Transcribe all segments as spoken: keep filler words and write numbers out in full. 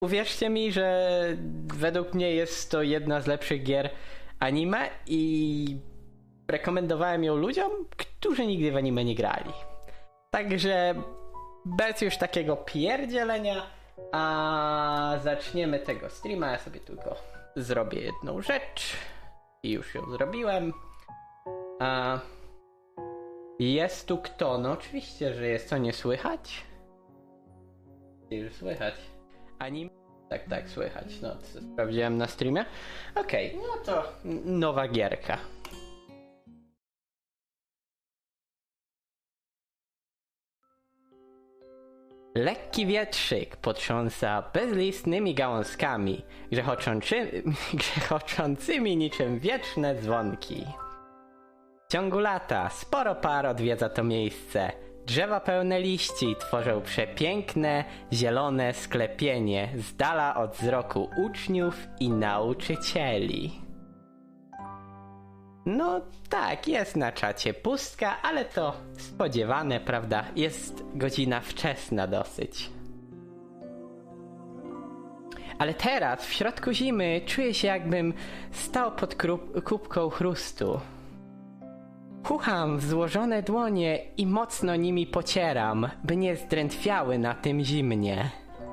uwierzcie mi, że według mnie jest to jedna z lepszych gier anime i rekomendowałem ją ludziom, którzy nigdy w anime nie grali. Także bez już takiego pierdzielenia, a zaczniemy tego streama. Ja sobie tylko zrobię jedną rzecz i już ją zrobiłem. A jest tu kto? No oczywiście, że jest, co nie słychać? Już słychać. Anime? Tak, tak, słychać. No, to sprawdziłem na streamie. Okej, okay, no to nowa gierka. Lekki wietrzyk potrząsa bezlistnymi gałązkami, grzechoczący, grzechoczącymi niczym wieczne dzwonki. W ciągu lata sporo par odwiedza to miejsce. Drzewa pełne liści tworzą przepiękne, zielone sklepienie z dala od wzroku uczniów i nauczycieli. No tak, jest na czacie pustka, ale to spodziewane, prawda? Jest godzina wczesna dosyć. Ale teraz, w środku zimy, czuję się, jakbym stał pod krup- kubką chrustu. Chucham w złożone dłonie i mocno nimi pocieram, by nie zdrętwiały na tym zimnie.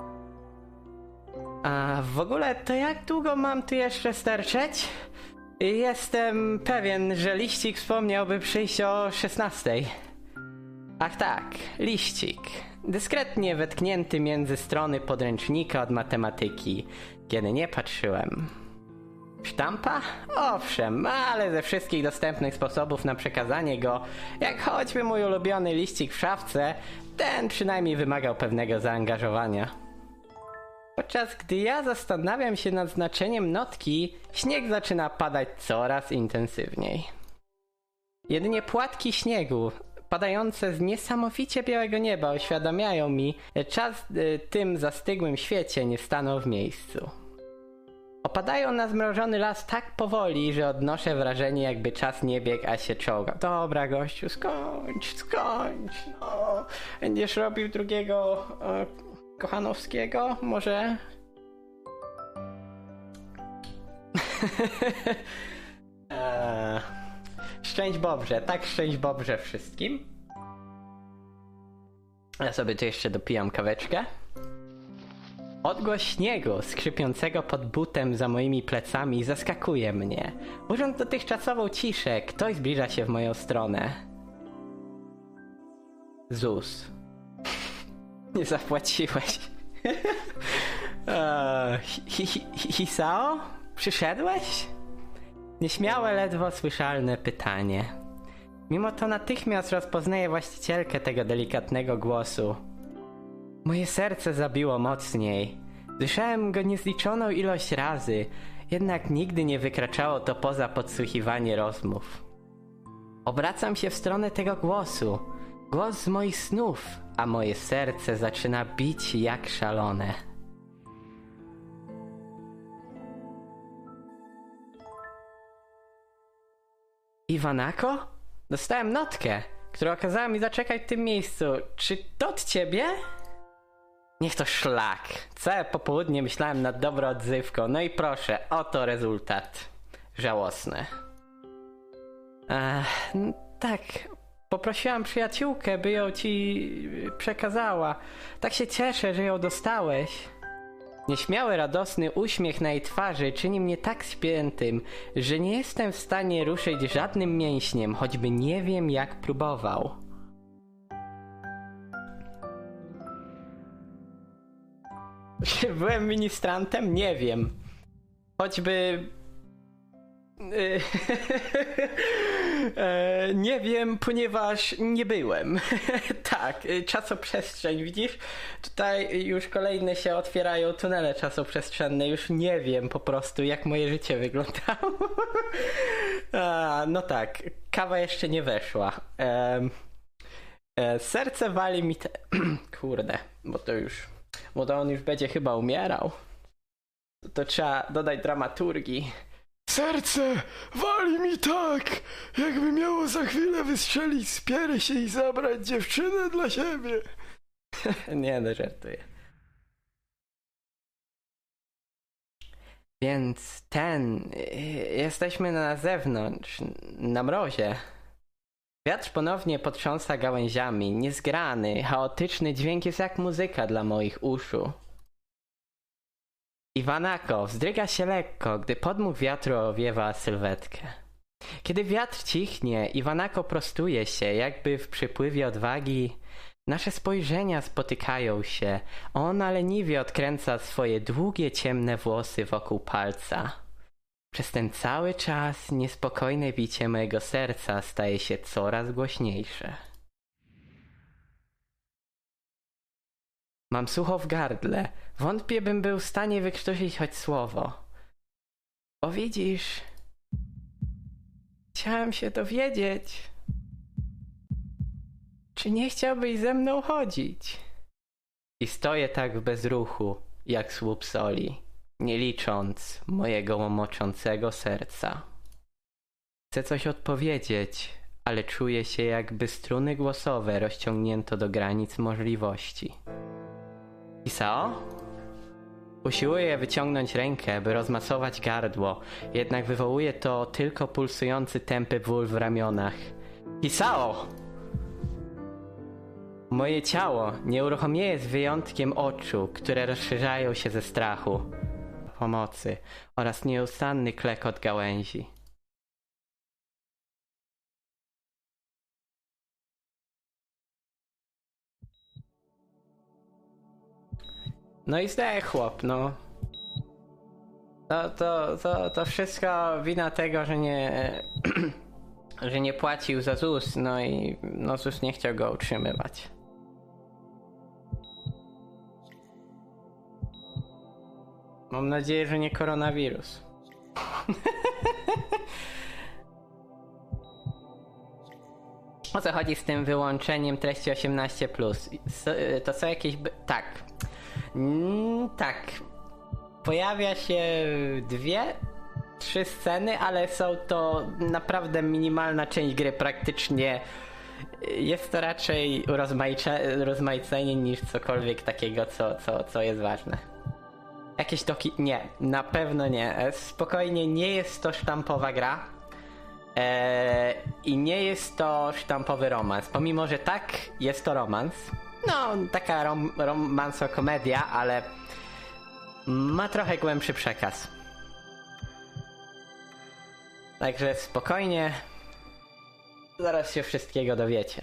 A w ogóle to jak długo mam tu jeszcze sterczeć? Jestem pewien, że Liścik wspomniałby przyjść o szesnastej. Ach tak, Liścik. Dyskretnie wetknięty między strony podręcznika od matematyki, kiedy nie patrzyłem. Sztampa? Owszem, ale ze wszystkich dostępnych sposobów na przekazanie go, jak choćby mój ulubiony liścik w szafce, ten przynajmniej wymagał pewnego zaangażowania. Podczas gdy ja zastanawiam się nad znaczeniem notki, śnieg zaczyna padać coraz intensywniej. Jedynie płatki śniegu, padające z niesamowicie białego nieba, oświadamiają mi, że czas y, tym zastygłym świecie nie stanął w miejscu. Opadają na zmrożony las tak powoli, że odnoszę wrażenie, jakby czas nie biegł, a się czołgał. Dobra, gościu, skończ, skończ, no. Będziesz robił drugiego e, Kochanowskiego? Może? eee, szczęść Bobrze, tak szczęść Bobrze wszystkim. Ja sobie tu jeszcze dopijam kaweczkę. Odgłos śniegu skrzypiącego pod butem za moimi plecami zaskakuje mnie. Burząc dotychczasową ciszę, ktoś zbliża się w moją stronę. Zus. Nie zapłaciłeś. eee, hi, hi, hi, Hisao? Przyszedłeś? Nieśmiałe, ledwo słyszalne pytanie. Mimo to natychmiast rozpoznaję właścicielkę tego delikatnego głosu. Moje serce zabiło mocniej. Słyszałem go niezliczoną ilość razy, jednak nigdy nie wykraczało to poza podsłuchiwanie rozmów. Obracam się w stronę tego głosu. Głos z moich snów, a moje serce zaczyna bić jak szalone. Iwanako? Dostałem notkę, która okazała mi zaczekać w tym miejscu. Czy to od ciebie? Niech to szlak. Całe popołudnie myślałem nad dobrą odzywką. No i proszę, oto rezultat. Żałosny. Ech, tak, poprosiłam przyjaciółkę, by ją ci przekazała. Tak się cieszę, że ją dostałeś. Nieśmiały, radosny uśmiech na jej twarzy czyni mnie tak spiętym, że nie jestem w stanie ruszyć żadnym mięśniem, choćby nie wiem, jak próbował. Czy byłem ministrantem? Nie wiem. Choćby... e, nie wiem, ponieważ nie byłem. Tak, czasoprzestrzeń, widzisz? Tutaj już kolejne się otwierają tunele czasoprzestrzenne. Już nie wiem po prostu, jak moje życie wyglądało. A, no tak, kawa jeszcze nie weszła. E, e, serce wali mi te... Kurde, bo to już... Bo to on już będzie chyba umierał. To, to trzeba dodać dramaturgii. Serce wali mi tak, jakby miało za chwilę wystrzelić z piersi i zabrać dziewczynę dla siebie. Nie no, żartuję. Więc ten... Jesteśmy na zewnątrz, na mrozie. Wiatr ponownie potrząsa gałęziami. Niezgrany, chaotyczny dźwięk jest jak muzyka dla moich uszu. Iwanako wzdryga się lekko, gdy podmuch wiatru owiewa sylwetkę. Kiedy wiatr cichnie, Iwanako prostuje się, jakby w przypływie odwagi. Nasze spojrzenia spotykają się. Ona leniwie odkręca swoje długie, ciemne włosy wokół palca. Przez ten cały czas niespokojne bicie mojego serca staje się coraz głośniejsze. Mam sucho w gardle. Wątpię, bym był w stanie wykrztusić choć słowo. O widzisz... Chciałem się dowiedzieć... Czy nie chciałbyś ze mną chodzić? I stoję tak w bezruchu, jak słup soli, nie licząc mojego łomoczącego serca. Chcę coś odpowiedzieć, ale czuję się, jakby struny głosowe rozciągnięto do granic możliwości. Isao? Usiłuję wyciągnąć rękę, by rozmasować gardło, jednak wywołuje to tylko pulsujący tępy ból w ramionach. Isao! Moje ciało nieuruchomieje z wyjątkiem oczu, które rozszerzają się ze strachu, pomocy oraz nieustanny klekot gałęzi. No i zdech chłop, no. To, to, to, to wszystko wina tego, że nie... że nie płacił za Z U S, no i no Z U S nie chciał go utrzymywać. Mam nadzieję, że nie koronawirus. O co chodzi z tym wyłączeniem treści osiemnaście plus? To są jakieś... Tak. Mm, tak. Pojawia się dwie, trzy sceny, ale są to naprawdę minimalna część gry. Praktycznie jest to raczej rozmaicenie niż cokolwiek takiego, co, co, co jest ważne. Jakieś toki... Nie, na pewno nie. Spokojnie, nie jest to sztampowa gra. Eee, I nie jest to sztampowy romans. Pomimo, że tak, jest to romans. No, taka rom, romanso-komedia, ale ma trochę głębszy przekaz. Także spokojnie. Zaraz się wszystkiego dowiecie.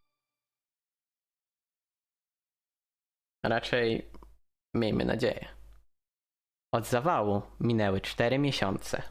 Raczej miejmy nadzieję. Od zawału minęły cztery miesiące.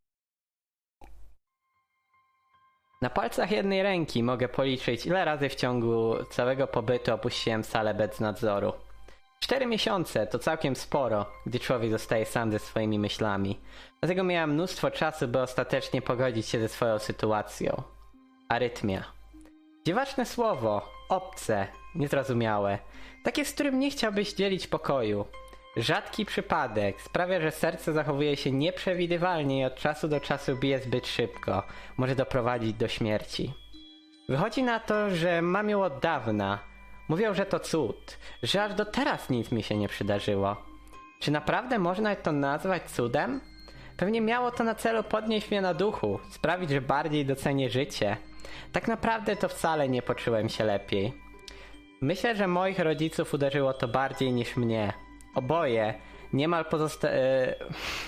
Na palcach jednej ręki mogę policzyć, ile razy w ciągu całego pobytu opuściłem salę bez nadzoru. Cztery miesiące to całkiem sporo, gdy człowiek zostaje sam ze swoimi myślami. Dlatego miałem mnóstwo czasu, by ostatecznie pogodzić się ze swoją sytuacją. Arytmia. Dziwaczne słowo, obce, niezrozumiałe. Takie, z którym nie chciałbyś dzielić pokoju. Rzadki przypadek sprawia, że serce zachowuje się nieprzewidywalnie i od czasu do czasu bije zbyt szybko. Może doprowadzić do śmierci. Wychodzi na to, że mam ją od dawna. Mówią, że to cud, że aż do teraz nic mi się nie przydarzyło. Czy naprawdę można to nazwać cudem? Pewnie miało to na celu podnieść mnie na duchu, sprawić, że bardziej docenię życie. Tak naprawdę to wcale nie poczułem się lepiej. Myślę, że moich rodziców uderzyło to bardziej niż mnie. Oboje niemal pozosta... E...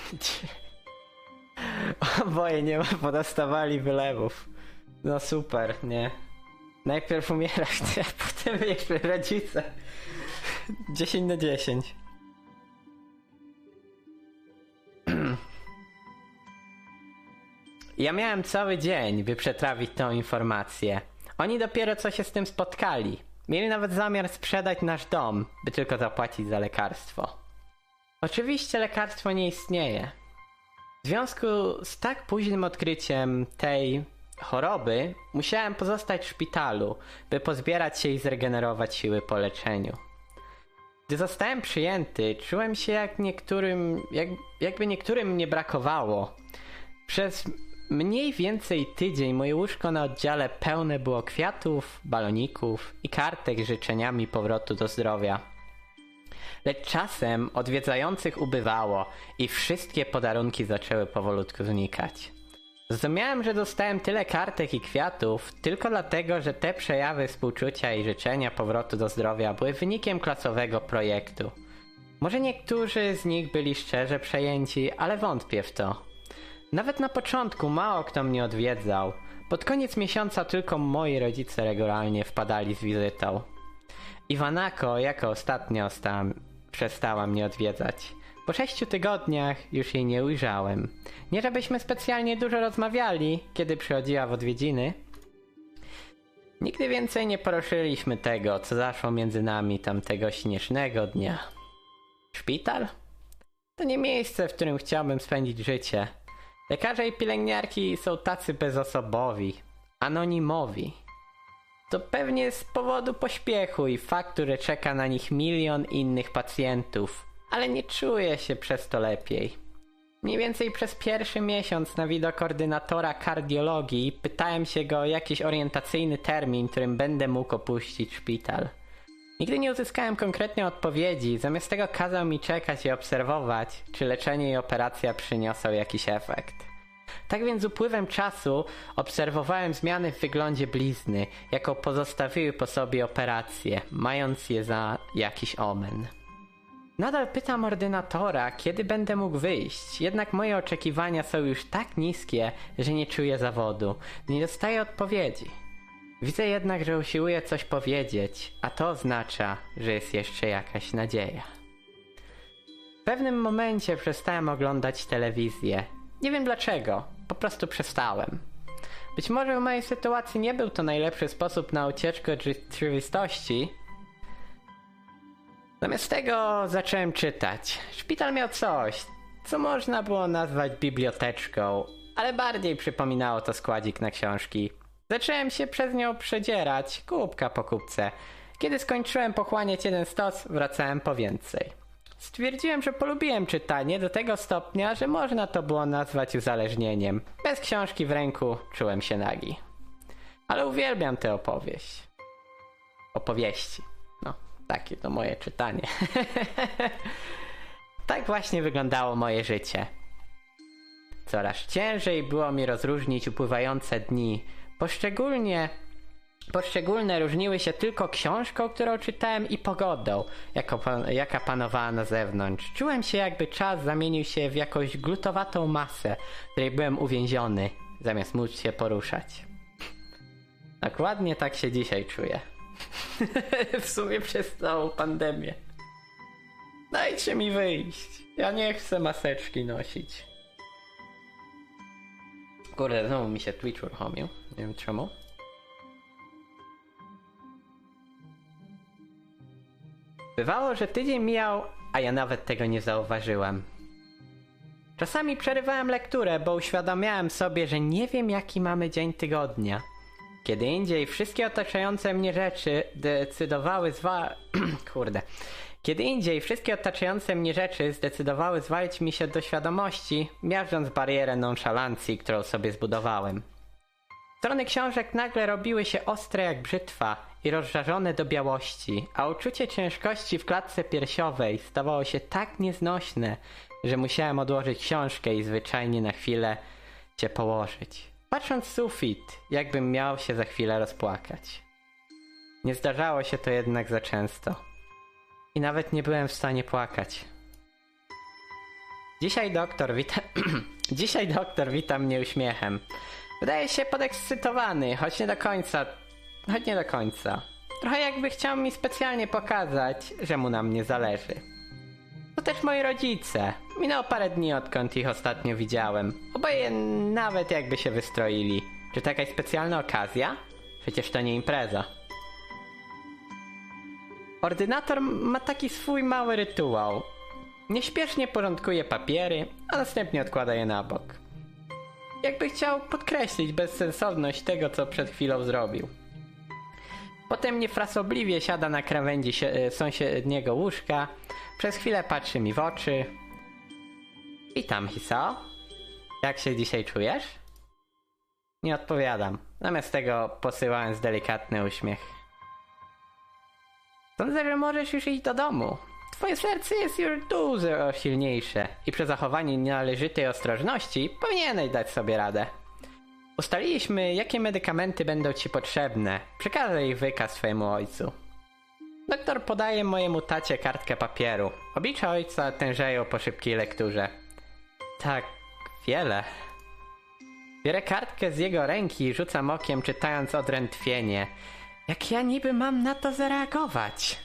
Oboje niemal podostawali wylewów. No super, nie? Najpierw umierasz, a potem jeszcze rodzice. dziesięć na dziesięć. Ja miałem cały dzień, by przetrawić tą informację. Oni dopiero co się z tym spotkali. Mieli nawet zamiar sprzedać nasz dom, by tylko zapłacić za lekarstwo. Oczywiście lekarstwo nie istnieje. W związku z tak późnym odkryciem tej choroby musiałem pozostać w szpitalu, by pozbierać się i zregenerować siły po leczeniu. Gdy zostałem przyjęty, czułem się jak niektórym, jak, jakby niektórym mnie brakowało. Przez mniej więcej tydzień moje łóżko na oddziale pełne było kwiatów, baloników i kartek z życzeniami powrotu do zdrowia. Lecz czasem odwiedzających ubywało i wszystkie podarunki zaczęły powolutku znikać. Zrozumiałem, że dostałem tyle kartek i kwiatów tylko dlatego, że te przejawy współczucia i życzenia powrotu do zdrowia były wynikiem klasowego projektu. Może niektórzy z nich byli szczerze przejęci, ale wątpię w to. Nawet na początku mało kto mnie odwiedzał. Pod koniec miesiąca tylko moi rodzice regularnie wpadali z wizytą. Iwanako jako ostatnia stała, przestała mnie odwiedzać. Po sześciu tygodniach już jej nie ujrzałem. Nie żebyśmy specjalnie dużo rozmawiali, kiedy przychodziła w odwiedziny. Nigdy więcej nie poruszyliśmy tego, co zaszło między nami tamtego śnieżnego dnia. Szpital? To nie miejsce, w którym chciałbym spędzić życie. Lekarze i pielęgniarki są tacy bezosobowi, anonimowi. To pewnie z powodu pośpiechu i faktu, że czeka na nich milion innych pacjentów, ale nie czuję się przez to lepiej. Mniej więcej przez pierwszy miesiąc na widok ordynatora kardiologii pytałem się go o jakiś orientacyjny termin, którym będę mógł opuścić szpital. Nigdy nie uzyskałem konkretnej odpowiedzi, zamiast tego kazał mi czekać i obserwować, czy leczenie i operacja przyniosą jakiś efekt. Tak więc z upływem czasu obserwowałem zmiany w wyglądzie blizny, jaką pozostawiły po sobie operacje, mając je za jakiś omen. Nadal pytam ordynatora, kiedy będę mógł wyjść, jednak moje oczekiwania są już tak niskie, że nie czuję zawodu. Nie dostaję odpowiedzi. Widzę jednak, że usiłuje coś powiedzieć, a to oznacza, że jest jeszcze jakaś nadzieja. W pewnym momencie przestałem oglądać telewizję. Nie wiem dlaczego, po prostu przestałem. Być może w mojej sytuacji nie był to najlepszy sposób na ucieczkę od rzeczywistości. Zamiast tego zacząłem czytać. Szpital miał coś, co można było nazwać biblioteczką, ale bardziej przypominało to składzik na książki. Zacząłem się przez nią przedzierać, kubka po kubce. Kiedy skończyłem pochłaniać jeden stos, wracałem po więcej. Stwierdziłem, że polubiłem czytanie do tego stopnia, że można to było nazwać uzależnieniem. Bez książki w ręku czułem się nagi. Ale uwielbiam tę opowieść. Opowieści. No, takie to moje czytanie. Tak właśnie wyglądało moje życie. Coraz ciężej było mi rozróżnić upływające dni. Poszczególnie, poszczególne różniły się tylko książką, którą czytałem, i pogodą, jako, jaka panowała na zewnątrz. Czułem się, jakby czas zamienił się w jakąś glutowatą masę, w której byłem uwięziony, zamiast móc się poruszać. Dokładnie tak się dzisiaj czuję. W sumie przez całą pandemię. Dajcie mi wyjść. Ja nie chcę maseczki nosić. Kurde, znowu mi się Twitch uruchomił. Nie wiem czemu. Bywało, że tydzień mijał, a ja nawet tego nie zauważyłem. Czasami przerywałem lekturę, bo uświadamiałem sobie, że nie wiem, jaki mamy dzień tygodnia. Kiedy indziej wszystkie otaczające mnie rzeczy decydowały zwa... Kurde. Kiedy indziej wszystkie otaczające mnie rzeczy zdecydowały zwalić mi się do świadomości, miażdżąc barierę nonszalancji, którą sobie zbudowałem. Strony książek nagle robiły się ostre jak brzytwa i rozżarzone do białości, a uczucie ciężkości w klatce piersiowej stawało się tak nieznośne, że musiałem odłożyć książkę i zwyczajnie na chwilę się położyć, patrząc w sufit, jakbym miał się za chwilę rozpłakać. Nie zdarzało się to jednak za często. I nawet nie byłem w stanie płakać. Dzisiaj doktor wita... Dzisiaj doktor wita mnie uśmiechem. Wydaje się podekscytowany, choć nie do końca... Choć nie do końca. Trochę jakby chciał mi specjalnie pokazać, że mu na mnie zależy. To też moi rodzice. Minęło parę dni, odkąd ich ostatnio widziałem. Oboje nawet jakby się wystroili. Czy to jakaś specjalna okazja? Przecież to nie impreza. Ordynator ma taki swój mały rytuał. Nieśpiesznie porządkuje papiery, a następnie odkłada je na bok. Jakby chciał podkreślić bezsensowność tego, co przed chwilą zrobił. Potem niefrasobliwie siada na krawędzi sąsiedniego łóżka, przez chwilę patrzy mi w oczy. Witam, Hiso. Jak się dzisiaj czujesz? Nie odpowiadam. Zamiast tego posyłałem delikatny uśmiech. Sądzę, że możesz już iść do domu. twoje serce jest już dużo silniejsze i przy zachowaniu należytej ostrożności powinieneś dać sobie radę. Ustaliliśmy, jakie medykamenty będą ci potrzebne. Przekażę ich wykaz swojemu ojcu. Doktor podaje mojemu tacie kartkę papieru. Oblicza ojca tężeją po szybkiej lekturze. Tak wiele. Biorę kartkę z jego ręki i rzucam okiem, czytając odrętwienie. Jak ja niby mam na to zareagować?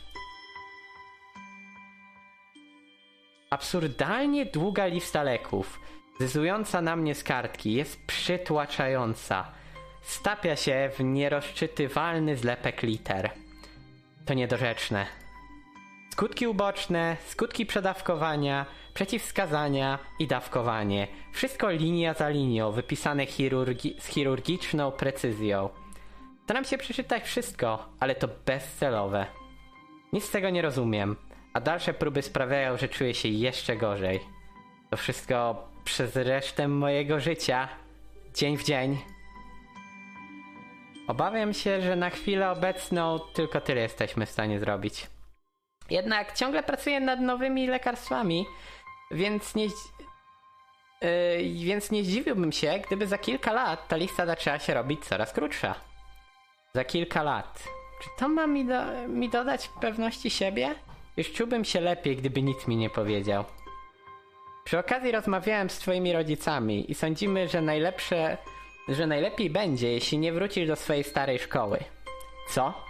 Absurdalnie długa lista leków, zyzująca na mnie z kartki, jest przytłaczająca. Stapia się w nierozczytywalny zlepek liter. To niedorzeczne. Skutki uboczne, skutki przedawkowania, przeciwwskazania i dawkowanie. Wszystko linia za linią, wypisane chirurgi- z chirurgiczną precyzją. Staram się przeczytać wszystko, ale to bezcelowe. Nic z tego nie rozumiem, a dalsze próby sprawiają, że czuję się jeszcze gorzej. To wszystko przez resztę mojego życia, dzień w dzień. Obawiam się, że na chwilę obecną tylko tyle jesteśmy w stanie zrobić. Jednak ciągle pracuję nad nowymi lekarstwami, więc nie, yy, więc nie zdziwiłbym się, gdyby za kilka lat ta lista zaczęła się robić coraz krótsza. Za kilka lat. Czy to ma mi, do, mi dodać pewności siebie? Już czułbym się lepiej, gdyby nikt mi nie powiedział. Przy okazji rozmawiałem z twoimi rodzicami i sądzimy, że najlepsze, że najlepiej będzie, jeśli nie wrócisz do swojej starej szkoły. Co?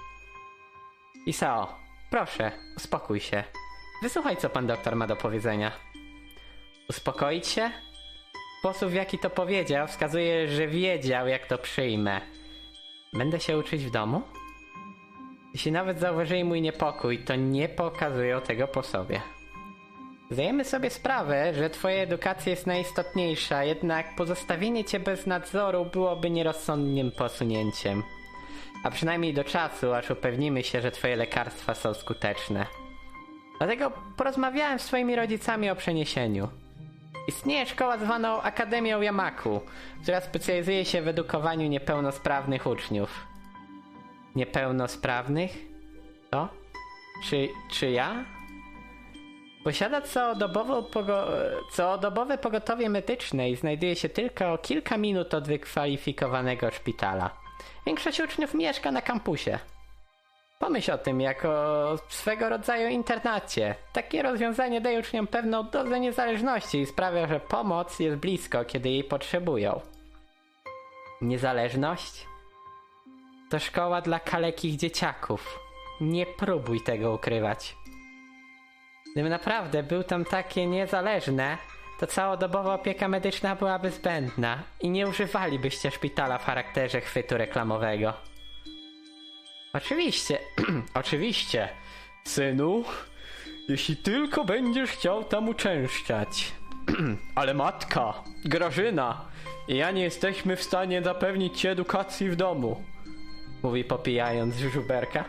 Isao, proszę, uspokój się. Wysłuchaj, co pan doktor ma do powiedzenia. Uspokoić się? Sposób, w jaki to powiedział, wskazuje, że wiedział, jak to przyjmę. Będę się uczyć w domu? Jeśli nawet zauważyli mój niepokój, to nie pokazują tego po sobie. Zdajemy sobie sprawę, że twoja edukacja jest najistotniejsza, jednak pozostawienie cię bez nadzoru byłoby nierozsądnym posunięciem. A przynajmniej do czasu, aż upewnimy się, że twoje lekarstwa są skuteczne. Dlatego porozmawiałem z twoimi rodzicami o przeniesieniu. Istnieje szkoła zwaną Akademią Yamaku, która specjalizuje się w edukowaniu niepełnosprawnych uczniów. Niepełnosprawnych? Co? Czy, czy ja? Posiada całodobową pogo- całodobowe pogotowie medyczne i znajduje się tylko o kilka minut od wykwalifikowanego szpitala. Większość uczniów mieszka na kampusie. Pomyśl o tym jako swego rodzaju internacie. Takie rozwiązanie daje uczniom pewną dozę niezależności i sprawia, że pomoc jest blisko, kiedy jej potrzebują. Niezależność? To szkoła dla kalekich dzieciaków. Nie próbuj tego ukrywać. Gdyby naprawdę był tam takie niezależne, to całodobowa opieka medyczna byłaby zbędna i nie używalibyście szpitala w charakterze chwytu reklamowego. Oczywiście, oczywiście, synu, jeśli tylko będziesz chciał tam uczęszczać. Ale matka, Grażyna i ja nie jesteśmy w stanie zapewnić ci edukacji w domu, mówi popijając żuberka.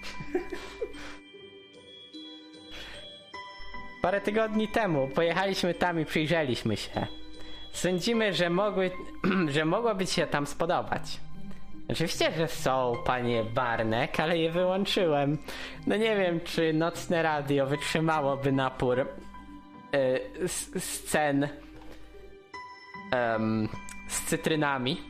Parę tygodni temu pojechaliśmy tam i przyjrzeliśmy się. Sądzimy, że mogły, że mogłoby ci się tam spodobać. Oczywiście, że są, panie Barnek, ale je wyłączyłem. No nie wiem, czy nocne radio wytrzymałoby napór yy, scen um, z cytrynami.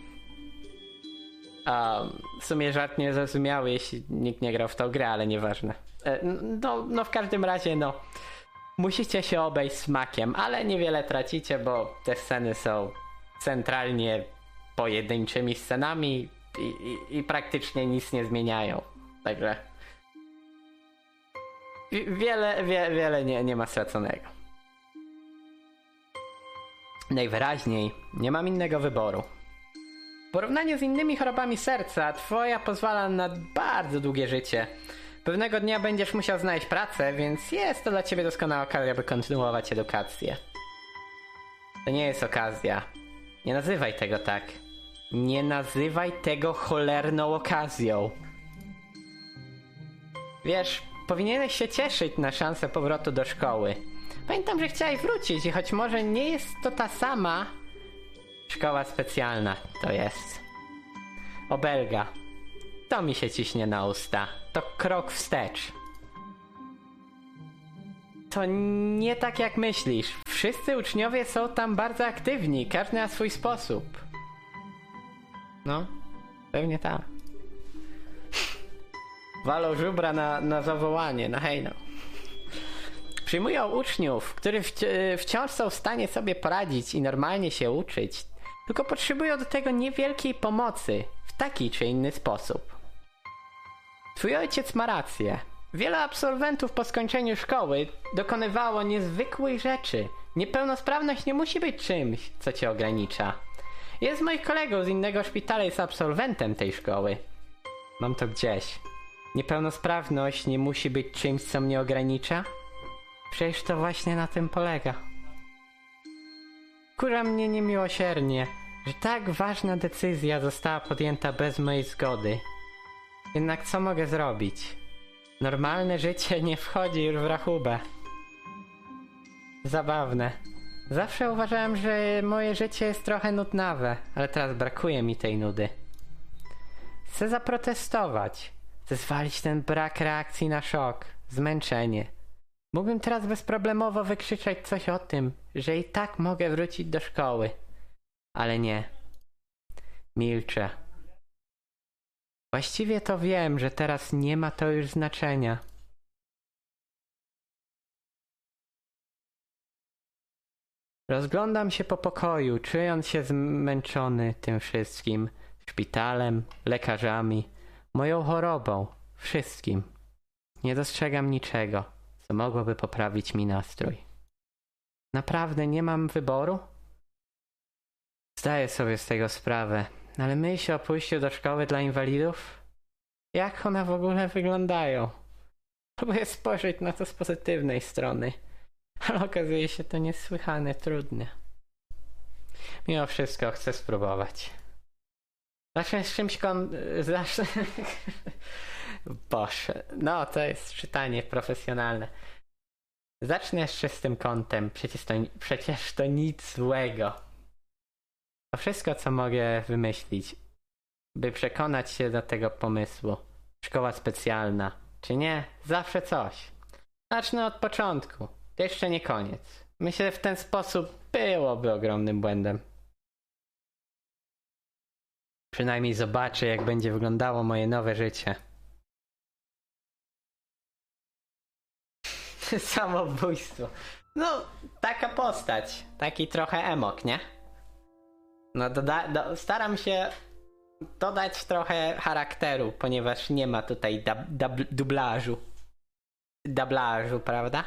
Um, w sumie żart niezrozumiały, jeśli nikt nie grał w tą grę, ale nieważne. Yy, no, no w każdym razie, no musicie się obejść smakiem, ale niewiele tracicie, bo te sceny są centralnie pojedynczymi scenami i, i, i praktycznie nic nie zmieniają. Także wiele, wie, wiele nie, nie ma straconego. Najwyraźniej nie mam innego wyboru. W porównaniu z innymi chorobami serca, twoja pozwala na bardzo długie życie. Pewnego dnia będziesz musiał znaleźć pracę, więc jest to dla ciebie doskonała okazja, by kontynuować edukację. To nie jest okazja. Nie nazywaj tego tak. Nie nazywaj tego cholerną okazją. Wiesz, powinieneś się cieszyć na szansę powrotu do szkoły. Pamiętam, że chciałeś wrócić i choć może nie jest to ta sama, szkoła specjalna to jest. Obelga. To mi się ciśnie na usta. To krok wstecz. To nie tak jak myślisz. Wszyscy uczniowie są tam bardzo aktywni, każdy na swój sposób. No, pewnie tak. Walą żubra na, na zawołanie, na hejno. Przyjmują uczniów, którzy wci- wciąż są w stanie sobie poradzić i normalnie się uczyć, tylko potrzebują do tego niewielkiej pomocy w taki czy inny sposób. Twój ojciec ma rację. Wiele absolwentów po skończeniu szkoły dokonywało niezwykłych rzeczy. Niepełnosprawność nie musi być czymś, co cię ogranicza. Jest z moich kolegów z innego szpitala, jest absolwentem tej szkoły. Mam to gdzieś. Niepełnosprawność nie musi być czymś, co mnie ogranicza? Przecież to właśnie na tym polega. Wkurza mnie niemiłosiernie, że tak ważna decyzja została podjęta bez mojej zgody. Jednak co mogę zrobić? Normalne życie nie wchodzi już w rachubę. Zabawne. Zawsze uważałem, że moje życie jest trochę nudnawe, ale teraz brakuje mi tej nudy. Chcę zaprotestować. Chcę zwalić ten brak reakcji na szok, zmęczenie. Mógłbym teraz bezproblemowo wykrzyczeć coś o tym, że i tak mogę wrócić do szkoły. Ale nie. Milczę. Właściwie to wiem, że teraz nie ma to już znaczenia. Rozglądam się po pokoju, czując się zmęczony tym wszystkim. Szpitalem, lekarzami, moją chorobą, wszystkim. Nie dostrzegam niczego, co mogłoby poprawić mi nastrój. Naprawdę nie mam wyboru? Zdaję sobie z tego sprawę, ale myśl o pójściu do szkoły dla inwalidów? Jak one w ogóle wyglądają? Próbuję spojrzeć na to z pozytywnej strony, ale okazuje się to niesłychanie trudne. Mimo wszystko chcę spróbować. Zacznę z czymś kon... Zacznę... Boże, no to jest czytanie profesjonalne. Zacznę jeszcze z tym kątem, przecież to, przecież to nic złego. To wszystko, co mogę wymyślić, by przekonać się do tego pomysłu. Szkoła specjalna, czy nie? Zawsze coś. Zacznę od początku. To jeszcze nie koniec. Myślę, że w ten sposób byłoby ogromnym błędem. Przynajmniej zobaczę, jak będzie wyglądało moje nowe życie. Samobójstwo. No, taka postać. Taki trochę emok, nie? No, doda- do- staram się dodać trochę charakteru, ponieważ nie ma tutaj dub- dub- dublażu. Dublażu, prawda?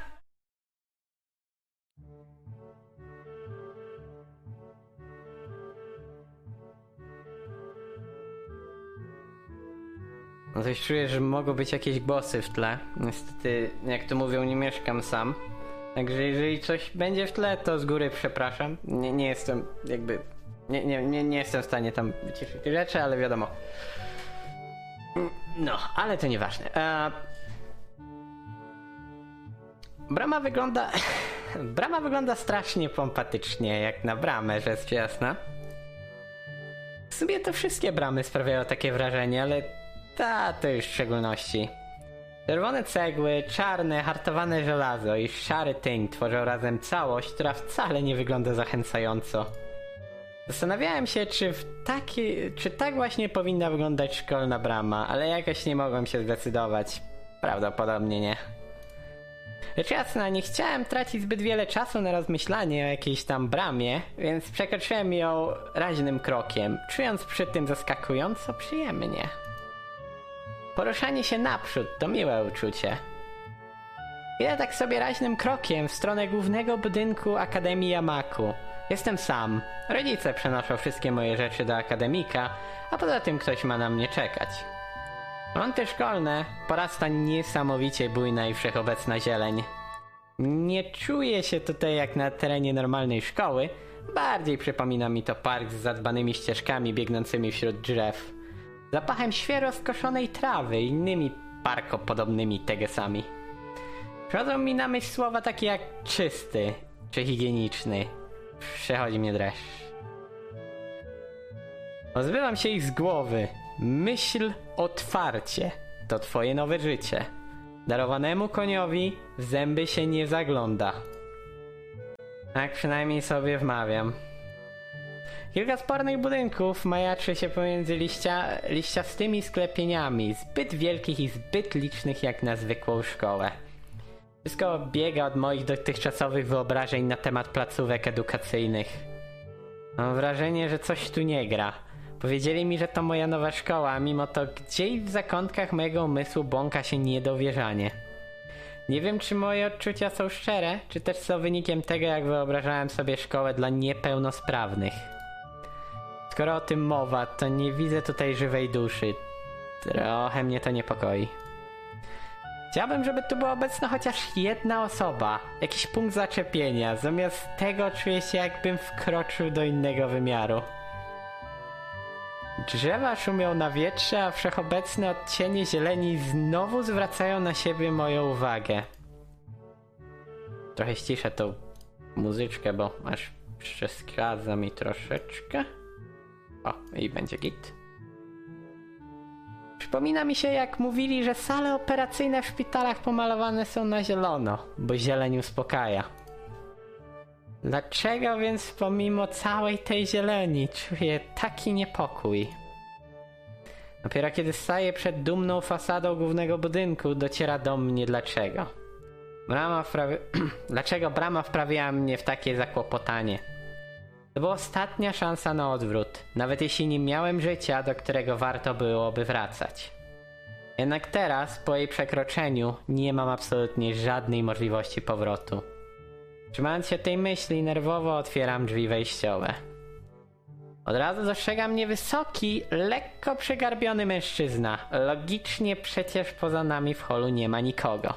No coś czuję, że mogą być jakieś głosy w tle. Niestety, jak to mówią, nie mieszkam sam. Także jeżeli coś będzie w tle, to z góry przepraszam. Nie, nie jestem jakby... Nie, nie, nie, nie jestem w stanie tam wyciszyć tych rzeczy, ale wiadomo. No, ale to nieważne. E... Brama wygląda... Brama wygląda strasznie pompatycznie, jak na bramę, rzecz jasna. W sumie to wszystkie bramy sprawiają takie wrażenie, ale ta to już w szczególności. Czerwone cegły, czarne, hartowane żelazo i szary tyń tworzą razem całość, która wcale nie wygląda zachęcająco. Zastanawiałem się, czy, w taki, czy tak właśnie powinna wyglądać szkolna brama, ale jakoś nie mogłem się zdecydować. Prawdopodobnie nie. Rzecz jasna, nie chciałem tracić zbyt wiele czasu na rozmyślanie o jakiejś tam bramie, więc przekroczyłem ją raźnym krokiem, czując przy tym zaskakująco przyjemnie. Poruszanie się naprzód to miłe uczucie. Idę tak sobie raźnym krokiem w stronę głównego budynku Akademii Yamaku. Jestem sam. Rodzice przenoszą wszystkie moje rzeczy do akademika, a poza tym ktoś ma na mnie czekać. Fronty szkolne porasta niesamowicie bujna i wszechobecna zieleń. Nie czuję się tutaj jak na terenie normalnej szkoły, bardziej przypomina mi to park z zadbanymi ścieżkami biegnącymi wśród drzew. Zapachem świeżo skoszonej trawy i innymi parkopodobnymi tegesami. Przychodzą mi na myśl słowa takie jak czysty czy higieniczny. Przechodzi mnie dreszcz. Pozbywam się ich z głowy. Myśl otwarcie. To twoje nowe życie. Darowanemu koniowi w zęby się nie zagląda. Tak przynajmniej sobie wmawiam. Kilka spornych budynków majaczy się pomiędzy liścia, liściastymi sklepieniami, zbyt wielkich i zbyt licznych jak na zwykłą szkołę. Wszystko biega od moich dotychczasowych wyobrażeń na temat placówek edukacyjnych. Mam wrażenie, że coś tu nie gra. Powiedzieli mi, że to moja nowa szkoła, a mimo to gdzieś w zakątkach mojego umysłu błąka się niedowierzanie. Nie wiem, czy moje odczucia są szczere, czy też są wynikiem tego, jak wyobrażałem sobie szkołę dla niepełnosprawnych. Skoro o tym mowa, to nie widzę tutaj żywej duszy. Trochę mnie to niepokoi. Chciałbym, żeby tu była obecna chociaż jedna osoba, jakiś punkt zaczepienia. Zamiast tego czuję się, jakbym wkroczył do innego wymiaru. Drzewa szumią na wietrze, a wszechobecne odcienie zieleni znowu zwracają na siebie moją uwagę. Trochę ściszę tą muzyczkę, bo aż przeszkadza mi troszeczkę. O, i będzie git. Przypomina mi się, jak mówili, że sale operacyjne w szpitalach pomalowane są na zielono, bo zieleń uspokaja. Dlaczego więc pomimo całej tej zieleni czuję taki niepokój? Dopiero kiedy staję przed dumną fasadą głównego budynku, dociera do mnie dlaczego. Brama wprawi... dlaczego brama wprawiła mnie w takie zakłopotanie? To była ostatnia szansa na odwrót, nawet jeśli nie miałem życia, do którego warto byłoby wracać. Jednak teraz, po jej przekroczeniu, nie mam absolutnie żadnej możliwości powrotu. Trzymając się tej myśli, nerwowo otwieram drzwi wejściowe. Od razu dostrzega mnie wysoki, lekko przygarbiony mężczyzna. Logicznie przecież poza nami w holu nie ma nikogo.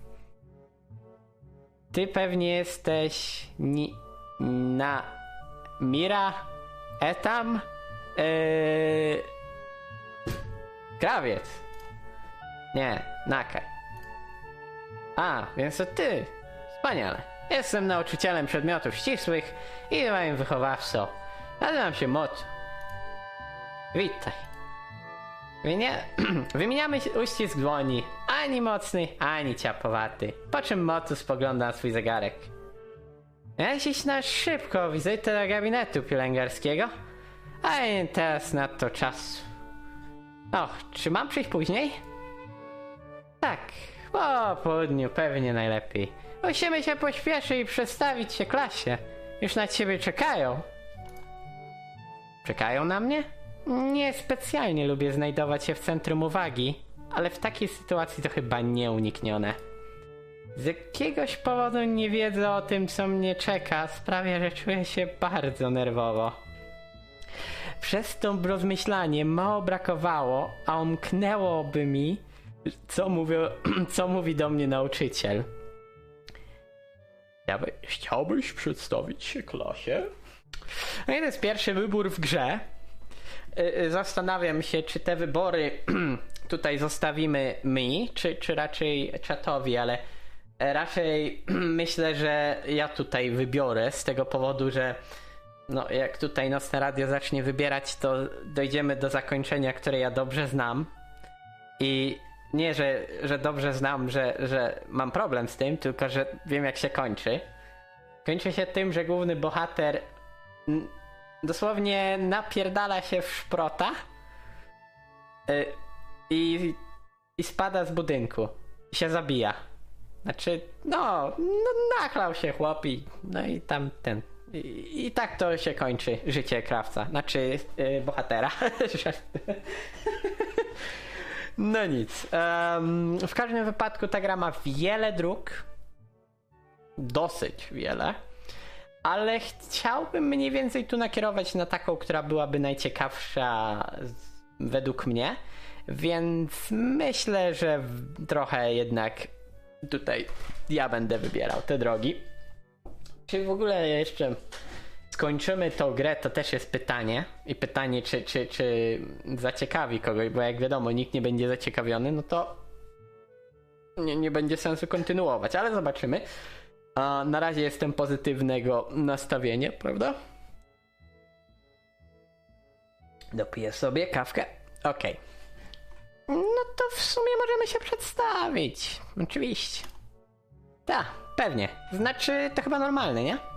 Ty pewnie jesteś... Ni... na... Mira... Etam... Yy... Krawiec. Nie, Nakaj. A, więc to ty. Wspaniale. Jestem nauczycielem przedmiotów ścisłych i moim wychowawcą. Nazywam się Mot. Witaj. Wymienia... Wymieniamy uścisk dłoni. Ani mocny, ani ciapowaty. Po czym Motu spogląda na swój zegarek. Jakiś na szybko wizytę do gabinetu pielęgniarskiego? A nie teraz na to czasu. Och, czy mam przyjść później? Tak, po południu pewnie najlepiej. Musimy się pośpieszyć i przedstawić się klasie. Już na ciebie czekają. Czekają na mnie? Nie specjalnie lubię znajdować się w centrum uwagi, ale w takiej sytuacji to chyba nieuniknione. Z jakiegoś powodu niewiedza o tym, co mnie czeka, sprawia, że czuję się bardzo nerwowo. Przez to rozmyślanie mało brakowało, a umknęłoby mi, co, mówią, co mówi do mnie nauczyciel. Chciałbyś przedstawić się klasie? No i to jest pierwszy wybór w grze. Zastanawiam się, czy te wybory tutaj zostawimy mi, czy, czy raczej czatowi, ale raczej myślę, że ja tutaj wybiorę z tego powodu, że no, jak tutaj Nocne Radio zacznie wybierać, to dojdziemy do zakończenia, które ja dobrze znam. I nie, że, że dobrze znam, że, że mam problem z tym, tylko że wiem, jak się kończy. Kończy się tym, że główny bohater n- dosłownie napierdala się w szprota y- i, i spada z budynku. I się zabija. Znaczy, no, no nachlał się chłop i no i tam ten... I, I tak to się kończy życie krawca, znaczy yy, bohatera. No nic. Um, w każdym wypadku ta gra ma wiele dróg. Dosyć wiele. Ale chciałbym mniej więcej tu nakierować na taką, która byłaby najciekawsza z, według mnie. Więc myślę, że w, trochę jednak tutaj ja będę wybierał te drogi. Czy w ogóle jeszcze skończymy tą grę, to też jest pytanie. I pytanie, czy, czy, czy zaciekawi kogoś, bo jak wiadomo, nikt nie będzie zaciekawiony, no to nie, nie będzie sensu kontynuować, ale zobaczymy. A na razie jestem pozytywnego nastawienia, prawda? Dopiję sobie kawkę. Okej. Okay. No to w sumie możemy się przedstawić. Oczywiście. Tak, pewnie. Znaczy, to chyba normalne, nie?